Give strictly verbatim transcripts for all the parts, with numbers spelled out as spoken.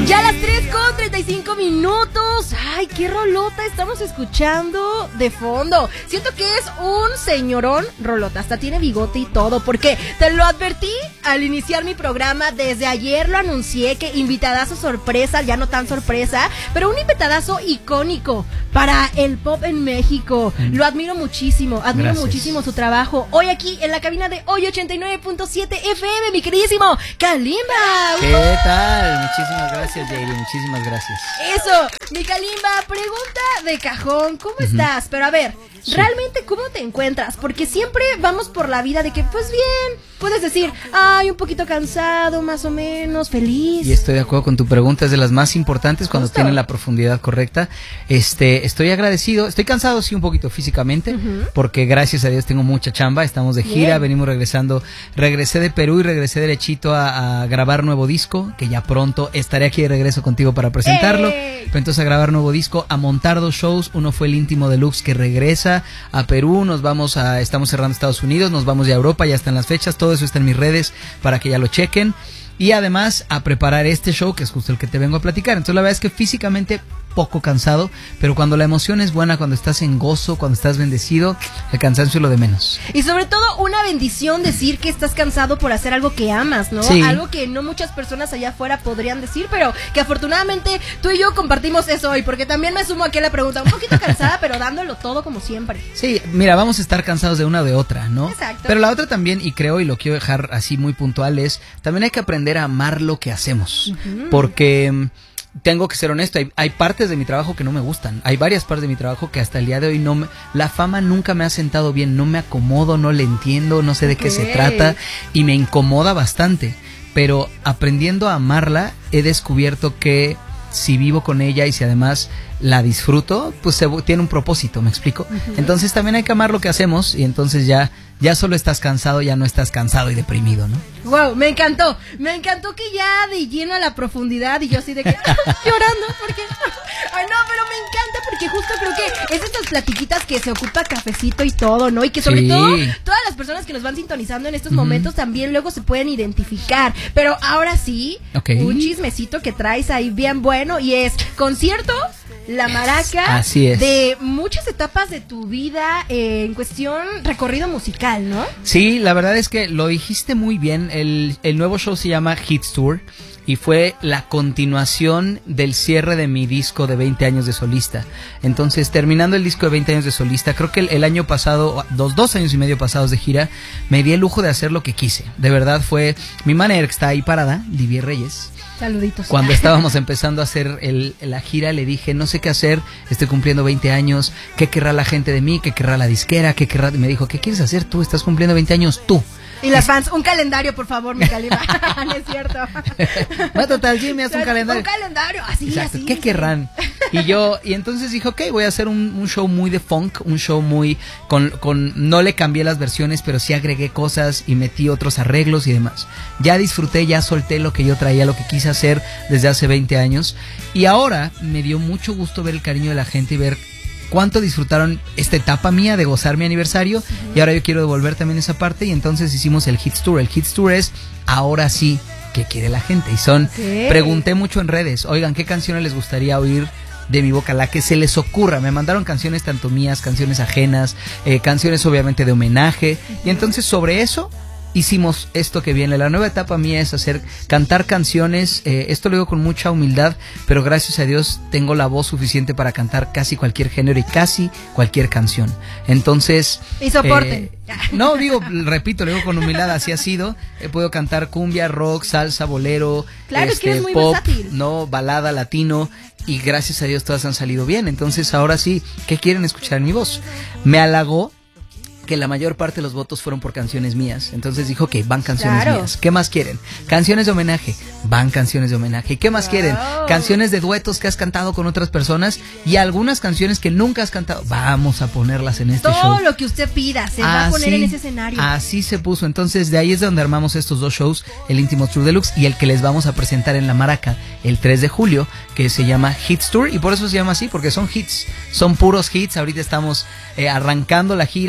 Ya a las tres con treinta y cinco minutos. Ay, qué rolota estamos escuchando de fondo. Siento que es un señorón rolota. Hasta tiene bigote y todo. Porque te lo advertí al iniciar mi programa. Desde ayer lo anuncié que invitadazo sorpresa, ya no tan sorpresa, pero un invitadazo icónico para el pop en México. Mm. Lo admiro muchísimo. Admiro Gracias. muchísimo su trabajo. Hoy aquí en la cabina de Hoy ochenta y nueve punto siete F M, mi queridísimo Kalimba. ¿Qué uh. tal? Muchísimas gracias, Jaylee. Muchísimas gracias. Eso, mi Kalimba, pregunta de cajón, ¿cómo uh-huh. estás? Pero a ver, sí. ¿realmente cómo te encuentras? Porque siempre vamos por la vida de que, pues bien, puedes decir, ay, un poquito cansado, más o menos, feliz. Y estoy de acuerdo con tu pregunta, es de las más importantes cuando Justo. tienen la profundidad correcta. Este, estoy agradecido, estoy cansado sí un poquito físicamente, uh-huh. porque gracias a Dios tengo mucha chamba, estamos de gira, bien. venimos regresando, regresé de Perú y regresé derechito a, a grabar nuevo disco, que ya pronto estaré aquí de regreso contigo para presentarlo. ¡Ey! Pero entonces a grabar nuevo disco, a montar dos shows, uno fue el Íntimo Deluxe que regresa a Perú, nos vamos a, estamos cerrando Estados Unidos, nos vamos ya a Europa, ya están las fechas, todo eso está en mis redes para que ya lo chequen. Y además a preparar este show, que es justo el que te vengo a platicar. Entonces la verdad es que físicamente poco cansado, pero cuando la emoción es buena, cuando estás en gozo, cuando estás bendecido, el cansancio es lo de menos. Y sobre todo una bendición decir que estás cansado por hacer algo que amas, ¿no? Sí. Algo que no muchas personas allá afuera podrían decir, pero que afortunadamente tú y yo compartimos eso hoy, porque también me sumo aquí a la pregunta, un poquito cansada, pero dándolo todo como siempre. Sí, mira, vamos a estar cansados de una o de otra, ¿no? Exacto. Pero la otra también, y creo, y lo quiero dejar así muy puntual, es también hay que aprender a amar lo que hacemos, uh-huh. porque tengo que ser honesto, hay, hay partes de mi trabajo que no me gustan, hay varias partes de mi trabajo que hasta el día de hoy no me, la fama nunca me ha sentado bien, no me acomodo, no le entiendo, no sé de okay. qué se trata y me incomoda bastante, pero aprendiendo a amarla he descubierto que si vivo con ella y si además la disfruto, pues se, tiene un propósito, ¿me explico? Uh-huh. Entonces también hay que amar lo que hacemos y entonces ya ya solo estás cansado, ya no estás cansado y deprimido, ¿no? Wow, me encantó, me encantó que ya de lleno a la profundidad y yo así de que llorando porque, ay no, pero me encanta porque justo creo que es estas platiquitas que se ocupa cafecito y todo, ¿no? Y que sobre sí. todo todas las personas que nos van sintonizando en estos uh-huh. momentos también luego se pueden identificar, pero ahora sí, okay. un chismecito que traes ahí bien bueno y es concierto La Maraca, así es. De muchas etapas de tu vida eh, en cuestión recorrido musical, ¿no? Sí, la verdad es que lo dijiste muy bien. El, el nuevo show se llama Hits Tour y fue la continuación del cierre de mi disco de veinte años de solista. Entonces, terminando el disco de veinte años de solista, creo que el, el año pasado, los dos años y medio pasados de gira, me di el lujo de hacer lo que quise. De verdad fue mi manager que está ahí parada, Livia Reyes. Saluditos. Cuando estábamos empezando a hacer el, la gira, le dije, no sé qué hacer, estoy cumpliendo veinte años, ¿qué querrá la gente de mí? ¿Qué querrá la disquera? ¿Qué querrá? Me dijo, ¿qué quieres hacer tú? Estás cumpliendo veinte años tú. Y las fans, un calendario, por favor, mi Kalimba. No es cierto. No, total, Jimmy, haz un calendario. Un calendario, así, Exacto. así. ¿Qué querrán? Y yo, y entonces dije, ok, voy a hacer un, un show muy de funk, un show muy, con, con, no le cambié las versiones, pero sí agregué cosas y metí otros arreglos y demás. Ya disfruté, ya solté lo que yo traía, lo que quise hacer desde hace veinte años. Y ahora me dio mucho gusto ver el cariño de la gente y ver cuánto disfrutaron esta etapa mía de gozar mi aniversario, uh-huh. y ahora yo quiero devolver también esa parte y entonces hicimos el Hits Tour. El Hits Tour es ahora sí que quiere la gente y son, okay. pregunté mucho en redes, oigan, ¿qué canciones les gustaría oír de mi boca? La que se les ocurra. Me mandaron canciones tanto mías, canciones ajenas, eh, canciones obviamente de homenaje, uh-huh. y entonces sobre eso hicimos esto que viene. La nueva etapa mía es hacer, cantar canciones, eh, esto lo digo con mucha humildad, pero gracias a Dios tengo la voz suficiente para cantar casi cualquier género y casi cualquier canción. Entonces... Y soporten. Eh, no, digo, repito, lo digo con humildad, así ha sido. He podido cantar cumbia, rock, salsa, bolero, claro, este, es que eres muy pop, versátil. no, balada, latino, y gracias a Dios todas han salido bien. Entonces ahora sí, ¿qué quieren escuchar en mi voz? Me halagó que la mayor parte de los votos fueron por canciones mías. Entonces dijo, ok, van canciones claro. mías. ¿Qué más quieren? Canciones de homenaje. Van canciones de homenaje. ¿Qué más wow. quieren? Canciones de duetos que has cantado con otras personas y algunas canciones que nunca has cantado. Vamos a ponerlas en este Todo show. Todo lo que usted pida se así, va a poner en ese escenario. Así se puso. Entonces de ahí es de donde armamos estos dos shows, el Íntimo Tour Deluxe y el que les vamos a presentar en La Maraca el tres de julio, que se llama Hits Tour, y por eso se llama así, porque son hits. Son puros hits. Ahorita estamos eh, arrancando la gira y si a la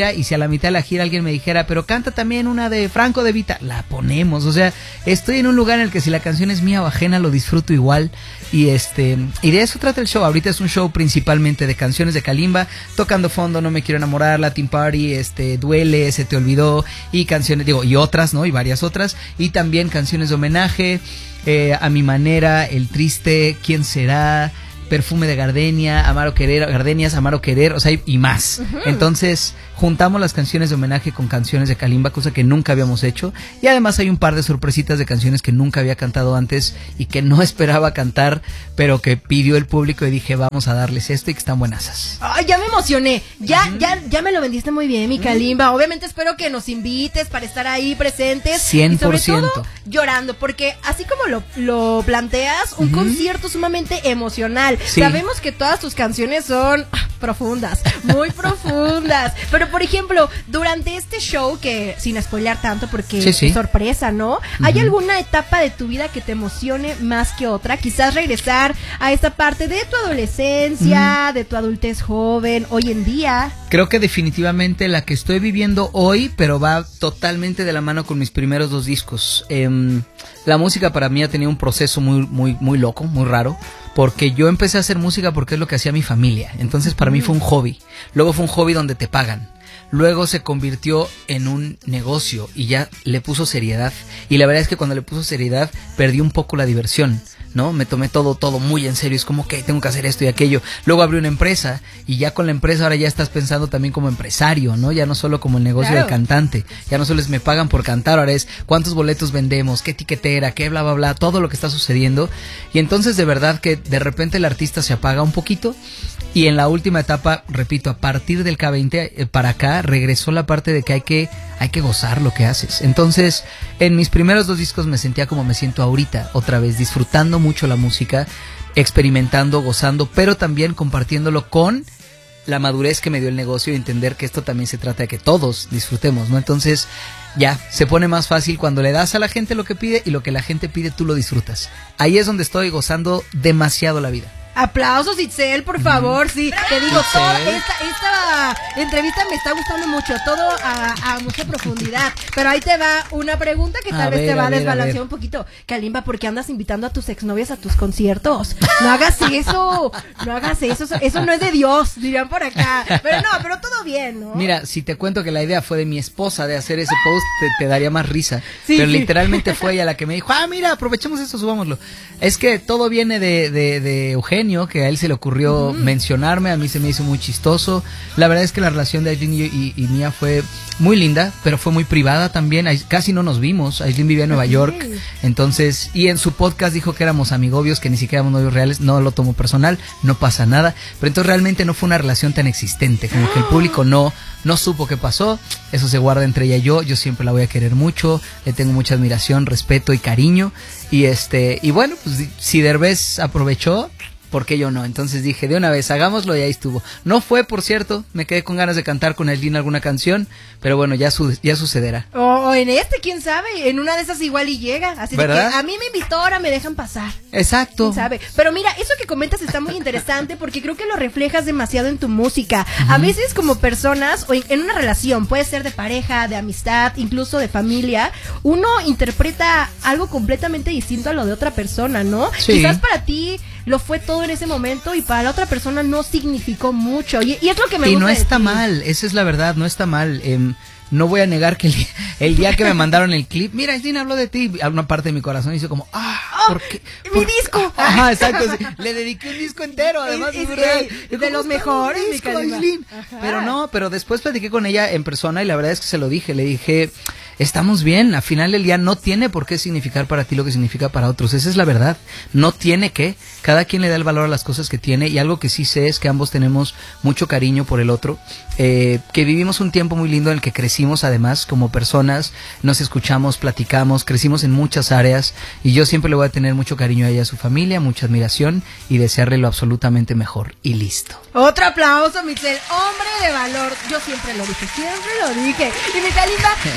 la mitad de la gira alguien me dijera, pero canta también una de Franco De Vita, la ponemos. O sea, estoy en un lugar en el que si la canción es mía o ajena lo disfruto igual. Y este y de eso trata el show. Ahorita es un show principalmente de canciones de Kalimba, Tocando Fondo, No Me Quiero Enamorar, Latin Party, este Duele, Se Te Olvidó, y canciones, digo, y otras, ¿no? Y varias otras. Y también canciones de homenaje, eh, A Mi Manera, El Triste, ¿Quién Será?, Perfume de Gardenia, Amar o Querer, Gardenias, Amar o Querer, o sea, y, y más. Uh-huh. Entonces, juntamos las canciones de homenaje con canciones de Kalimba, cosa que nunca habíamos hecho. Y además hay un par de sorpresitas de canciones que nunca había cantado antes y que no esperaba cantar, pero que pidió el público y dije, vamos a darles esto y que están buenasas. Ay, ya me emocioné. Ya, uh-huh. ya, ya me lo vendiste muy bien, mi Kalimba. Uh-huh. Obviamente espero que nos invites para estar ahí presentes. cien por ciento. Y sobre todo, llorando, porque así como lo, lo planteas, un uh-huh. concierto sumamente emocional. Sí. Sabemos que todas tus canciones son ah, profundas, muy profundas. Pero, por ejemplo, durante este show, que sin spoilear tanto porque sí, sí. es sorpresa, ¿no? Uh-huh. ¿Hay alguna etapa de tu vida que te emocione más que otra? Quizás regresar a esta parte de tu adolescencia, uh-huh. de tu adultez joven, hoy en día. Creo que definitivamente la que estoy viviendo hoy, pero va totalmente de la mano con mis primeros dos discos. Eh, la música para mí ha tenido un proceso muy, muy, muy loco, muy raro. Porque yo empecé a hacer música porque es lo que hacía mi familia. Entonces para mí fue un hobby. Luego fue un hobby donde te pagan. Luego se convirtió en un negocio y ya le puso seriedad. Y la verdad es que cuando le puso seriedad perdí un poco la diversión, ¿no? Me tomé todo, todo muy en serio. Es como que tengo que hacer esto y aquello. Luego abrí una empresa y ya con la empresa ahora ya estás pensando también como empresario, ¿no? Ya no solo como el negocio claro. del cantante. Ya no solo es me pagan por cantar, ahora es cuántos boletos vendemos, qué etiquetera, qué bla, bla, bla, todo lo que está sucediendo. Y entonces de verdad que de repente el artista se apaga un poquito. Y en la última etapa, repito, a partir del K veinte eh, para acá regresó la parte de que hay que hay que gozar lo que haces. Entonces, en mis primeros dos discos me sentía como me siento ahorita, otra vez, disfrutando mucho la música, experimentando, gozando, pero también compartiéndolo con la madurez que me dio el negocio y entender que esto también se trata de que todos disfrutemos, ¿no? Entonces, ya, se pone más fácil cuando le das a la gente lo que pide y lo que la gente pide tú lo disfrutas. Ahí es donde estoy gozando demasiado la vida. Aplausos, Itzel, por favor, sí, te digo, toda esta, esta entrevista me está gustando mucho, todo a, a mucha profundidad, pero ahí te va una pregunta que tal a vez ver, te va a, a desbalancear un poquito. Kalimba, ¿por qué andas invitando a tus exnovias a tus conciertos? No hagas eso, no hagas eso, eso, eso no es de Dios, dirían por acá, pero no, pero todo bien, ¿no? Mira, si te cuento que la idea fue de mi esposa de hacer ese post, te, te daría más risa, sí, pero sí. literalmente fue ella la que me dijo, ah, mira, aprovechemos eso, subámoslo. Es que todo viene de, de, de Eugenio, que a él se le ocurrió uh-huh. mencionarme, a mí se me hizo muy chistoso. La verdad es que la relación de Aislinn y, y, y mía fue muy linda, pero fue muy privada también. Casi no nos vimos. Aislinn vivía en Nueva York, entonces, y en su podcast dijo que éramos amigobios, que ni siquiera éramos novios reales. No lo tomo personal, no pasa nada, pero entonces realmente no fue una relación tan existente, como que el público no no supo qué pasó. Eso se guarda entre ella y yo. Yo siempre la voy a querer mucho, le tengo mucha admiración, respeto y cariño, y este y bueno, pues si Derbez aprovechó, ¿por qué yo no? Entonces dije, de una vez, hagámoslo, y ahí estuvo. No fue, por cierto, me quedé con ganas de cantar con Aislinn alguna canción, pero bueno, ya su, ya sucederá. O, o en este, quién sabe, en una de esas igual y llega. Así de que a mí me invitó, ahora me dejan pasar. Exacto. ¿Quién sabe? Pero mira, eso que comentas está muy interesante porque creo que lo reflejas demasiado en tu música. Uh-huh. A veces como personas, o en una relación, puede ser de pareja, de amistad, incluso de familia, uno interpreta algo completamente distinto a lo de otra persona, ¿no? Sí. Quizás para ti lo fue todo en ese momento y para la otra persona no significó mucho, y, y es lo que me y gusta. Y no está decir. mal, esa es la verdad, no está mal. eh, No voy a negar que el, el día que me mandaron el clip, mira, Aislinn habló de ti, a una parte de mi corazón hizo como, ah, oh, ¿por qué? Mi ¿Por disco. Ah, ajá, exacto, sí. Le dediqué un disco entero, además. Es, es es, de, de los mejores, disco, Aislinn. Pero no, pero después platiqué con ella en persona y la verdad es que se lo dije, le dije, estamos bien, al final del día no tiene por qué significar para ti lo que significa para otros, esa es la verdad, no tiene que, cada quien le da el valor a las cosas que tiene, y algo que sí sé es que ambos tenemos mucho cariño por el otro, eh, que vivimos un tiempo muy lindo en el que crecimos además como personas, nos escuchamos, platicamos, crecimos en muchas áreas, y yo siempre le voy a tener mucho cariño a ella, a su familia, mucha admiración, y desearle lo absolutamente mejor, y listo. Otro aplauso, Michelle, hombre de valor, yo siempre lo dije, siempre lo dije, y mi Kalimba, ya para ir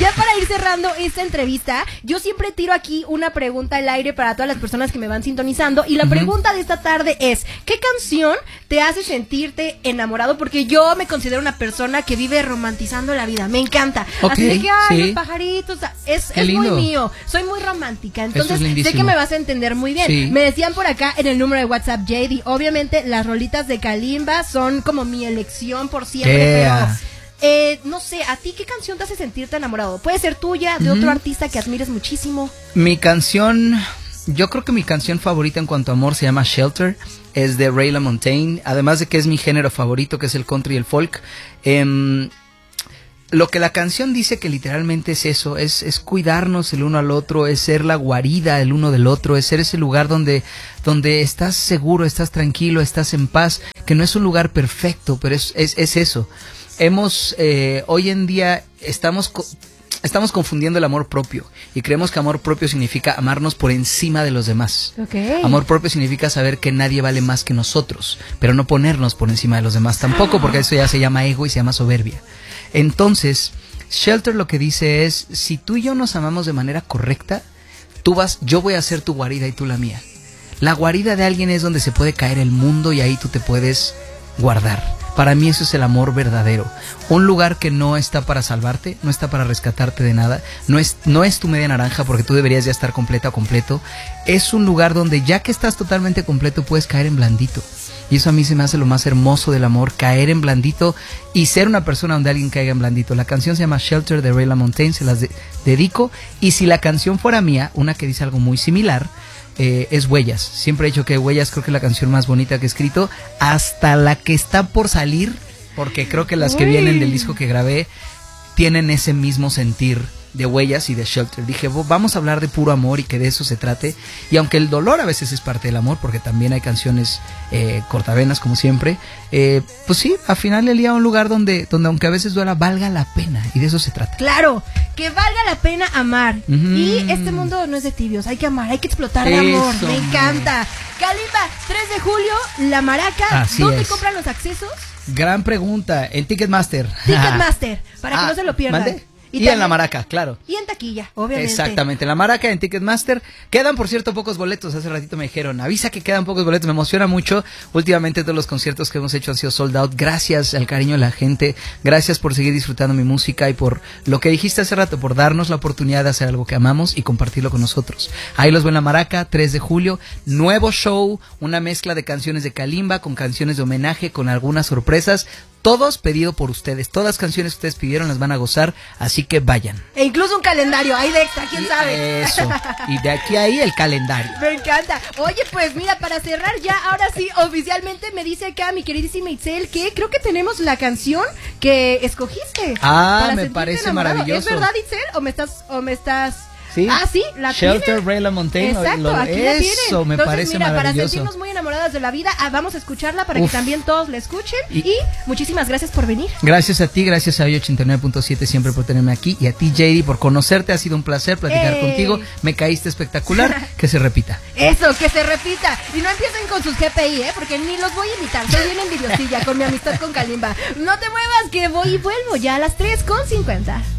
cerrando esta entrevista, yo siempre tiro aquí una pregunta al aire para todas las personas que me van sintonizando. Y la uh-huh. pregunta de esta tarde es, ¿qué canción te hace sentirte enamorado? Porque yo me considero una persona que vive romantizando la vida. Me encanta. Okay, Así de que, ay, sí. los pajaritos, es, es muy mío. Soy muy romántica. Entonces, sé que me vas a entender muy bien. Sí. Me decían por acá en el número de WhatsApp, J D, obviamente las rolitas de Kalimba son como mi elección por siempre, yeah. pero... Eh, no sé, ¿a ti qué canción te hace sentirte enamorado? Puede ser tuya, de uh-huh. otro artista que admires muchísimo. Mi canción, yo creo que mi canción favorita en cuanto a amor se llama Shelter. Es de Ray LaMontagne, además de que es mi género favorito, que es el country y el folk. Eh, lo que la canción dice que literalmente es eso, es, es cuidarnos el uno al otro, es ser la guarida el uno del otro, es ser ese lugar donde, donde estás seguro, estás tranquilo, estás en paz, que no es un lugar perfecto, pero es, es, es eso. Hemos, eh, hoy en día estamos, co- estamos confundiendo el amor propio y creemos que amor propio significa amarnos por encima de los demás. Okay. Amor propio significa saber que nadie vale más que nosotros, pero no ponernos por encima de los demás tampoco, porque eso ya se llama ego y se llama soberbia. Entonces, Shelter lo que dice es, si tú y yo nos amamos de manera correcta, tú vas, yo voy a ser tu guarida y tú la mía. La guarida de alguien es donde se puede caer el mundo y ahí tú te puedes guardar. Para mí eso es el amor verdadero. Un lugar que no está para salvarte, no está para rescatarte de nada, no es, no es tu media naranja porque tú deberías ya estar completa o completo. Es un lugar donde ya que estás totalmente completo puedes caer en blandito. Y eso a mí se me hace lo más hermoso del amor, caer en blandito y ser una persona donde alguien caiga en blandito. La canción se llama Shelter de Ray LaMontagne, se las de- dedico. Y si la canción fuera mía, una que dice algo muy similar, Eh, es Huellas. Siempre he dicho que Huellas creo que es la canción más bonita que he escrito, hasta la que está por salir, porque creo que las que Uy. vienen del disco que grabé tienen ese mismo sentir de Huellas y de Shelter. Dije, vamos a hablar de puro amor y que de eso se trate. Y aunque el dolor a veces es parte del amor, porque también hay canciones eh, cortavenas como siempre, eh, pues sí, al final del día un lugar donde, donde aunque a veces duela, valga la pena. Y de eso se trata. Claro, que valga la pena amar. Uh-huh. Y este mundo no es de tibios, hay que amar, hay que explotar de amor. Eso, Me encanta. Kalimba, tres de julio, La Maraca. Así ¿Dónde es. compran los accesos? Gran pregunta. El Ticketmaster. Ticketmaster, para que Ah, no se lo pierdan. ¿mande? Y, también- en La Maraca, claro. Y en taquilla, obviamente. Exactamente, en La Maraca, en Ticketmaster. Quedan, por cierto, pocos boletos. Hace ratito me dijeron, avisa que quedan pocos boletos. Me emociona mucho. Últimamente todos los conciertos que hemos hecho han sido sold out. Gracias al cariño de la gente. Gracias por seguir disfrutando mi música y por lo que dijiste hace rato, por darnos la oportunidad de hacer algo que amamos y compartirlo con nosotros. Ahí los veo en La Maraca, tres de julio. Nuevo show, una mezcla de canciones de Kalimba con canciones de homenaje, con algunas sorpresas. Todos pedido por ustedes. Todas las canciones que ustedes pidieron las van a gozar, así que vayan. E incluso un calendario ahí de extra, quién sabe. Eso. Y de aquí a ahí el calendario. Me encanta. Oye, pues mira, para cerrar ya, ahora sí, oficialmente me dice acá mi queridísima Itzel que creo que tenemos la canción que escogiste. Ah, para me sentirte parece enamorado. maravilloso. ¿Es verdad, Itzel? ¿O me estás, o me estás... ¿Sí? Ah, sí, la Shelter, tiene. Ray LaMontagne. Exacto, lo- aquí la tienen. Eso me Entonces, parece mira, para maravilloso. sentirnos muy enamoradas de la vida, ah, vamos a escucharla para Uf. que también todos la escuchen. Y- Y, muchísimas gracias por venir. Gracias a ti, gracias a hoy ochenta y nueve punto siete siempre por tenerme aquí. Y a ti, J D, por conocerte. Ha sido un placer platicar ¡Ey! contigo. Me caíste espectacular. Que se repita. Eso, que se repita. Y no empiecen con sus G P I, ¿eh? Porque ni los voy a imitar. Soy bien envidiosilla con mi amistad con Kalimba. No te muevas, que voy y vuelvo ya a las tres con cincuenta.